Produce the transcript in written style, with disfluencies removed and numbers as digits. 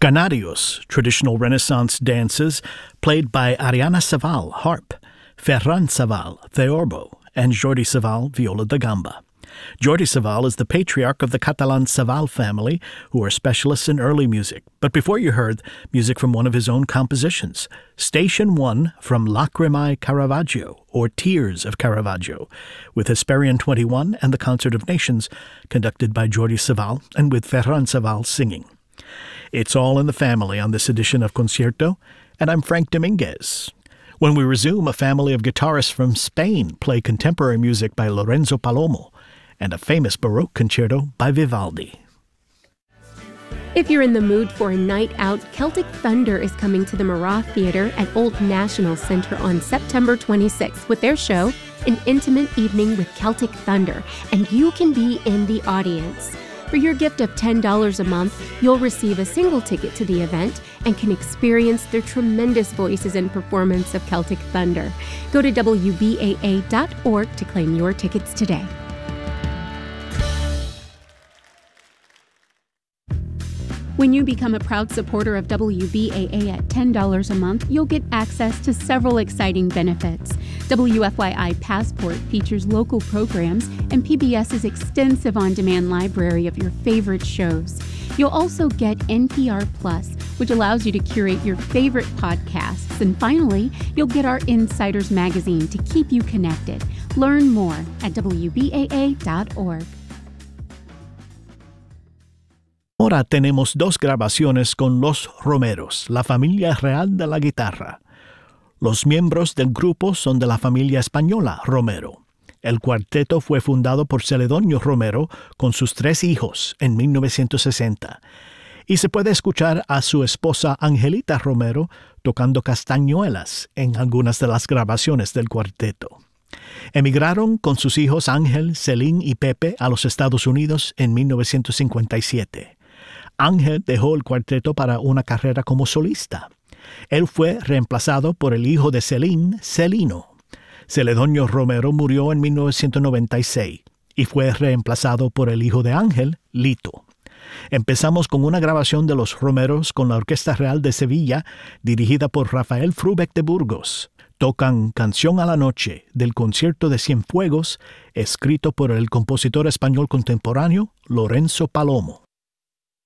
Canarios, traditional Renaissance dances played by Ariana Saval, harp, Ferran Saval, theorbo, and Jordi Saval, viola da gamba. Jordi Saval is the patriarch of the Catalan Saval family, who are specialists in early music. But before you heard music from one of his own compositions, Station 1 from Lacrimae Caravaggio, or Tears of Caravaggio, with Hesperian 21 and the Concert of Nations, conducted by Jordi Saval and with Ferran Saval singing. It's all in the family on this edition of Concierto, and I'm Frank Dominguez. When we resume, a family of guitarists from Spain play contemporary music by Lorenzo Palomo, and a famous Baroque concerto by Vivaldi. If you're in the mood for a night out, Celtic Thunder is coming to the Marat Theatre at Old National Center on September 26th with their show, An Intimate Evening with Celtic Thunder, and you can be in the audience. For your gift of $10 a month, you'll receive a single ticket to the event and can experience their tremendous voices and performance of Celtic Thunder. Go to WBAA.org to claim your tickets today. When you become a proud supporter of WBAA at $10 a month, you'll get access to several exciting benefits. WFYI Passport features local programs and PBS's extensive on-demand library of your favorite shows. You'll also get NPR Plus, which allows you to curate your favorite podcasts. And finally, you'll get our Insiders magazine to keep you connected. Learn more at WBAA.org. Ahora tenemos dos grabaciones con los Romeros, la familia real de la guitarra. Los miembros del grupo son de la familia española Romero. El cuarteto fue fundado por Celedonio Romero con sus 3 hijos en 1960. Y se puede escuchar a su esposa Angelita Romero tocando castañuelas en algunas de las grabaciones del cuarteto. Emigraron con sus hijos Ángel, Celín y Pepe a los Estados Unidos en 1957. Ángel dejó el cuarteto para una carrera como solista. Él fue reemplazado por el hijo de Celín, Celino. Celedonio Romero murió en 1996 y fue reemplazado por el hijo de Ángel, Lito. Empezamos con una grabación de los Romeros con la Orquesta Real de Sevilla, dirigida por Rafael Frubeck de Burgos. Tocan Canción a la Noche del Concierto de Cienfuegos, escrito por el compositor español contemporáneo Lorenzo Palomo.